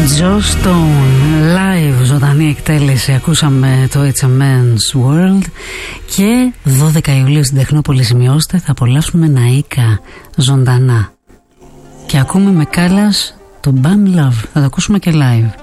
Joss Stone, live, ζωντανή εκτέλεση. Ακούσαμε το It's a Man's World. Και 12 Ιουλίου στην Τεχνόπολη, σημειώστε, θα απολαύσουμε Ναΐκα ζωντανά. Και ακούμε με Κάλλας το Bam Love. Θα το ακούσουμε και live.